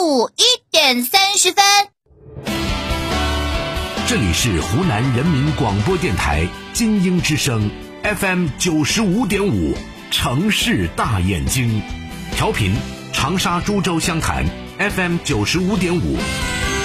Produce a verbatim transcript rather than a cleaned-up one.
午一点三十分。 这里是湖南人民广播电台金鹰之声 F M 九十五点五，城市大眼睛，调频长沙株洲湘潭 F M 九十五点五。